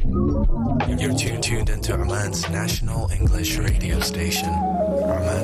You're tuned into Oman's national English radio station, Oman